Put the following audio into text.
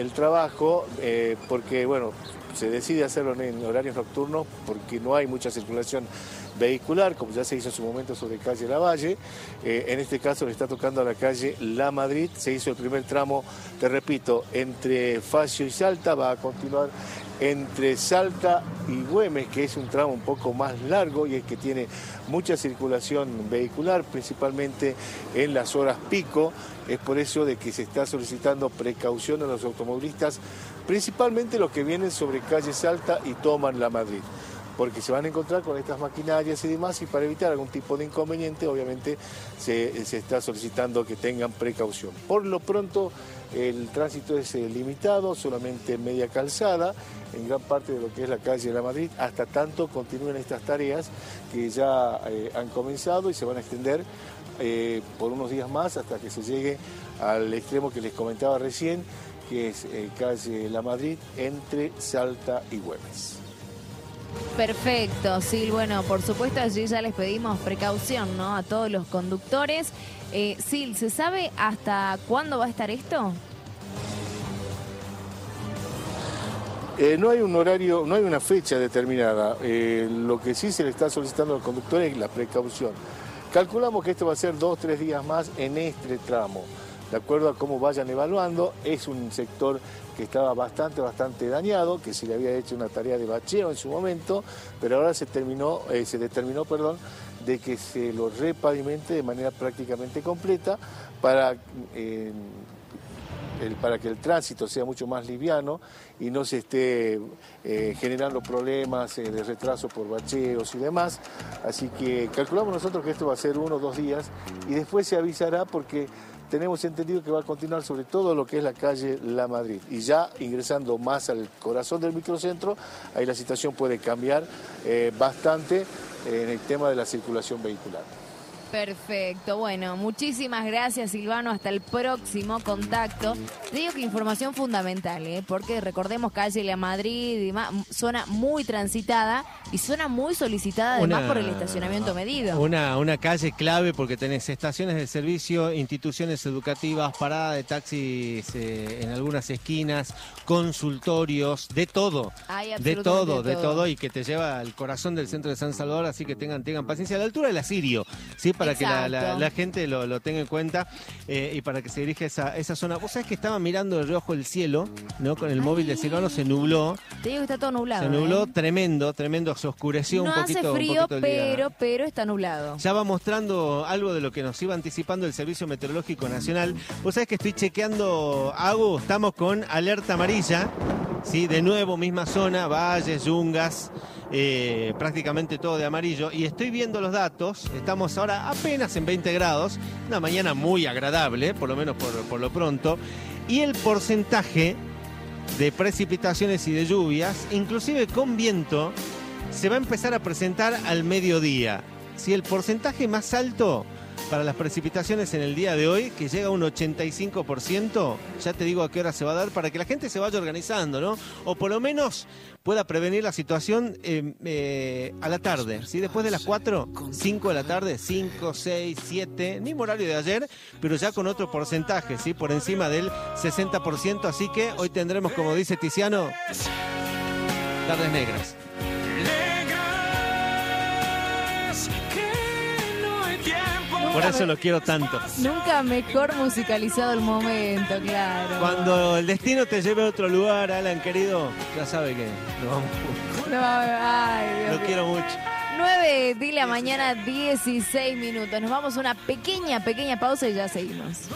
el trabajo, porque bueno, se decide hacerlo en horarios nocturnos porque no hay mucha circulación vehicular, como ya se hizo en su momento sobre calle Lavalle. En este caso le está tocando a la calle La Madrid. Se hizo el primer tramo, te repito, entre Facio y Salta, va a continuar entre Salta y Güemes, que es un tramo un poco más largo y es que tiene mucha circulación vehicular, principalmente en las horas pico. Es por eso de que se está solicitando precaución a los automovilistas, principalmente los que vienen sobre calle Salta y toman La Madrid, porque se van a encontrar con estas maquinarias y demás, y para evitar algún tipo de inconveniente, obviamente se está solicitando que tengan precaución. Por lo pronto, el tránsito es limitado, solamente media calzada, en gran parte de lo que es la calle de La Madrid, hasta tanto continúen estas tareas que ya han comenzado y se van a extender por unos días más hasta que se llegue al extremo que les comentaba recién, que es calle La Madrid entre Salta y Güemes. Perfecto, sí, bueno, por supuesto allí ya les pedimos precaución, ¿no? A todos los conductores. Sil, ¿se sabe hasta cuándo va a estar esto? No hay un horario, no hay una fecha determinada. Lo que sí se le está solicitando a los conductores es la precaución. Calculamos que esto va a ser 2 o 3 días más en este tramo. De acuerdo a cómo vayan evaluando, es un sector que estaba bastante dañado, que se le había hecho una tarea de bacheo en su momento, pero ahora se determinó, de que se lo repavimente de manera prácticamente completa para que el tránsito sea mucho más liviano y no se esté generando problemas de retraso por bacheos y demás. Así que calculamos nosotros que esto va a ser 1 o 2 días y después se avisará porque tenemos entendido que va a continuar sobre todo lo que es la calle La Madrid. Y ya ingresando más al corazón del microcentro, ahí la situación puede cambiar bastante en el tema de la circulación vehicular. Perfecto, bueno, muchísimas gracias Silvano, hasta el próximo contacto. Te digo que información fundamental, porque recordemos calle La Madrid, zona muy transitada y zona muy solicitada además por el estacionamiento medido. Una calle clave porque tenés estaciones de servicio, instituciones educativas, parada de taxis en algunas esquinas, consultorios, de todo. De todo y que te lleva al corazón del centro de San Salvador, así que tengan paciencia a la altura del Asirio, ¿sí? Para que la gente lo tenga en cuenta y para que se dirija a esa zona. Vos sabés que estaba mirando de reojo el cielo, ¿no? Con el móvil de Silvano se nubló. Te digo que está todo nublado. Se nubló tremendo, se oscureció un poquito. No hace frío, pero está nublado. Ya va mostrando algo de lo que nos iba anticipando el Servicio Meteorológico Nacional. Vos sabés que estoy chequeando, estamos con alerta amarilla, ¿sí? De nuevo, misma zona, valles, yungas. Prácticamente todo de amarillo y estoy viendo los datos, estamos ahora apenas en 20 grados, una mañana muy agradable, por lo menos por lo pronto, y el porcentaje de precipitaciones y de lluvias, inclusive con viento, se va a empezar a presentar al mediodía. Si el porcentaje más alto para las precipitaciones en el día de hoy, que llega a un 85%, ya te digo a qué hora se va a dar para que la gente se vaya organizando, ¿no? O por lo menos pueda prevenir la situación a la tarde, ¿sí? Después de las 4, 5 de la tarde, 5, 6, 7, mismo horario de ayer, pero ya con otro porcentaje, ¿sí? Por encima del 60%, así que hoy tendremos, como dice Tiziano, tardes negras. Por eso lo quiero tanto. Nunca mejor musicalizado el momento, claro. Cuando el destino te lleve a otro lugar, Alan, querido, ya sabe que nos vamos juntos. No, ay, Dios Lo quiero mucho. 9 de la mañana, 16 minutos. Nos vamos a una pequeña pausa y ya seguimos.